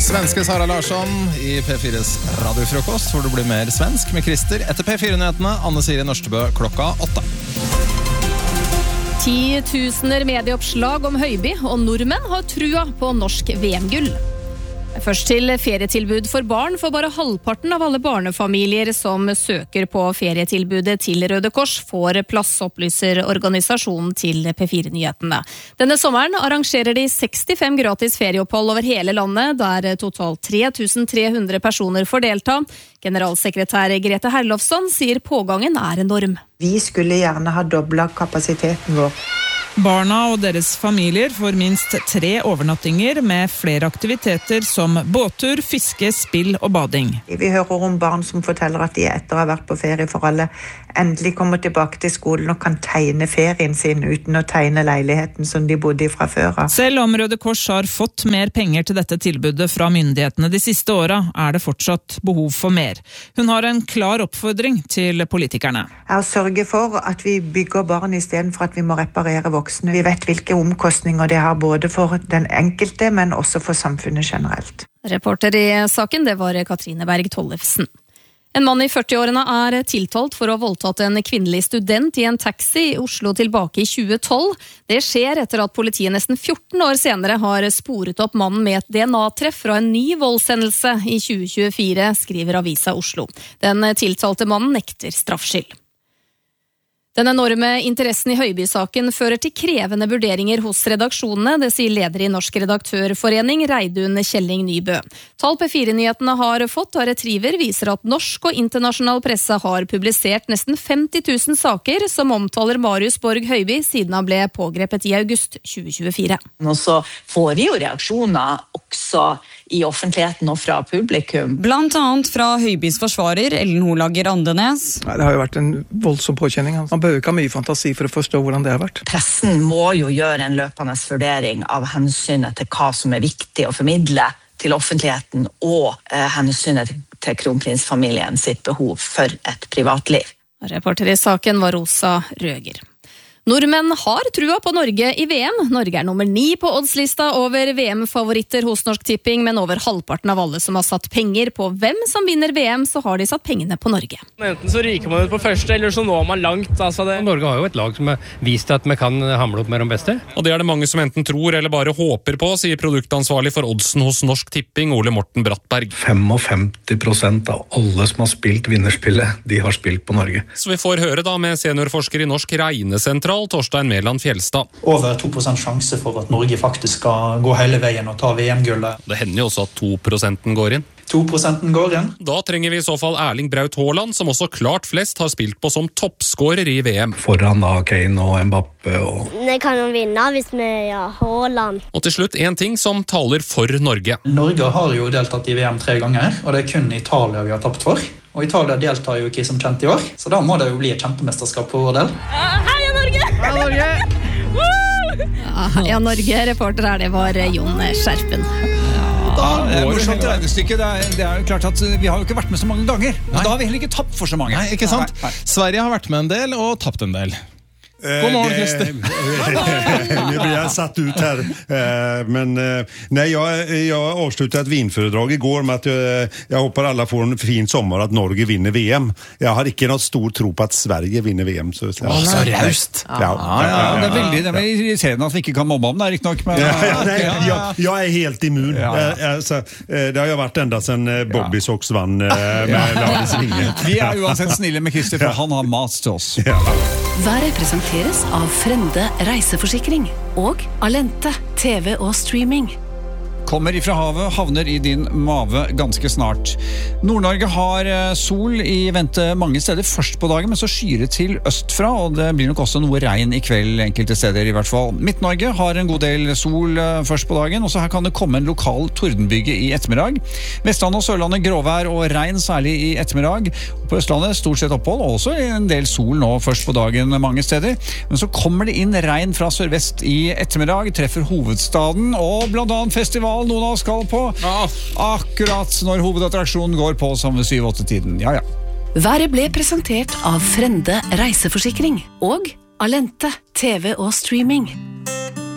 Svenske Sara Larsson I P4s radiofrokost, hvor du blir mer svensk med Christer. Etter P4-nyhetene, Anne Siri Nørstebø, 8:00. 10 000 medieoppslag om Høiby, og nordmenn har trua på norsk VM-gull. Først til ferietilbud for barn, for bare halvparten av alle barnefamilier som søker på ferietilbudet til Røde Kors får plass, opplyser organisasjonen til P4-nyhetene. Denne sommeren arrangerer de 65 gratis ferieopphold over hele landet, der totalt 3300 personer får delta. Generalsekretær Grete Herlofsson sier pågangen enorm. Vi skulle gjerne ha doblet kapasiteten vår. Barna og deres familier får minst 3 overnattinger med flere aktiviteter som båttur, fiske, spill og bading. Vi hører om barn som forteller at de etter å ha vært på ferie for alle endelig kommer tilbake til skolen og kan tegne ferien sin uten å tegne leiligheten som de bodde I fra før av. Selv om Røde Kors har fått mer penger til dette tilbudet fra myndighetene de siste åra, det fortsatt behov for mer. Hun har en klar oppfordring til politikerne. Å sørge for at vi bygger barn I stedet for at vi må reparere voksne. Vi vet hvilke omkostninger det har både for den enkelte, men også for samfunnet generelt. Reporter I saken, det var Katrine Berg Tollefsen. En mann I 40-årene tiltalt for å ha voldtatt en kvinnelig student I en taxi I Oslo tilbake I 2012. Det skjer etter at politiet nesten 14 år senere har sporet opp mannen med et DNA-treff fra en ny voldshendelse I 2024, skriver Avisa Oslo. Den tiltalte mannen nekter straffskyld. Den enorme interessen I Høiby-saken fører til krevende vurderinger hos redaksjonene, det sier leder I Norsk Redaktørforening, Reidun Kjelling Nybø. Tall P4-nyhetene har fått av Retriever viser at norsk og internasjonal presse har publisert nesten 50 000 saker som omtaler Marius Borg Høiby siden han ble pågrepet I august 2024. Og så får vi jo reaksjoner også I offentligheten og fra publikum. Blant annet fra Høibys forsvarer, Ellen Holager Andenes. Det har jo vært en voldsom påkjenning. Man behøver ikke ha mye fantasi for å forstå hvordan det har vært. Pressen må jo gjøre en løpende vurdering av hensynet til hva som viktig å formidle til offentligheten og hensynet til kronprinsfamilien sitt behov for et privatliv. Reporter I saken var Rosa Røger. Nordmenn har trua på Norge I VM. Norge nummer 9 på oddslista over VM-favoritter hos Norsk Tipping, men over halvparten av alle som har satt penger på hvem som vinner VM, så har de satt pengene på Norge. Enten så ryker man ut på første, eller så når man langt. Norge har jo et lag som har vist at vi kan hamle opp med de beste. Og det det mange som enten tror eller bare håper på, sier produktansvarlig for oddsen hos Norsk Tipping, Ole Morten Brattberg. 55% av alle som har spilt vinnerspillet, de har spilt på Norge. Så vi får høre da med seniorforsker I Norsk Regnesentral, Torstein Mæland Fjelstad. Over 2% sjanse for at Norge faktisk skal gå hele veien og ta VM-gullet. Det hender jo også at 2% går inn. 2% går inn. Da trenger vi I så fall Erling Braut Haaland, som også klart flest har spilt på som toppskårer I VM. Foran da Kane og Mbappé og... Det kan jo vinne hvis vi Haaland. Og til slutt en ting som taler for Norge. Norge har jo deltatt I VM 3 ganger, og det kun Italia vi har tapt for. Og Italia deltar jo ikke som kjent I år, så da må det jo bli et kjempemesterskap på vår del. Heia Norge! Heia Norge! Heia Norge, reporter det var Jon Skjerpen. Det morsomt regnestykke. Det jo klart at vi har jo ikke vært med så mange ganger. Men da har vi heller ikke tapt for så mange. Nei, ikke sant? Nei. Sverige har vært med en del og tapt en del. God morgon, Christer. Nu blir jag satt ut här. Men nej, jag avslutade ett vinföredrag igår med att jag hoppas alla får en fin sommar att Norge vinner VM. Jag har inte något stor tro på att Sverige vinner VM. Så så raust. Ja, det veldig irriterende at vi ikke kan mobbe om det, riktig nok. Men, jag är helt immun. Det har jag varit ända sedan Bobby Sox vann med Lades Vinge. Vi uansett snille med Christer, for han har mat til oss. Været presenteres av Frende reiseforsikring og Alente TV og streaming. Kommer ifra havet, havner I din mave ganske snart. Nord-Norge har sol I vente mange steder først på dagen, men så skyr det til østfra, og det blir nok også noe regn I kveld enkelte steder I hvert fall. Midt-Norge har en god del sol først på dagen, og så her kan det komme en lokal tordenbyge I ettermiddag. Vestlandet og Sørlandet gråvær og regn, særlig I ettermiddag. På Østlandet stort sett opphold, og også en del sol nå først på dagen mange steder. Men så kommer det inn regn fra sørvest I ettermiddag, treffer hovedstaden, og blant annet festival noen av oss skal på akkurat når hovedattraksjonen går på som ved 7-8-tiden. Ja. Været ble presentert av Frende reiseforsikring og Alente TV og streaming.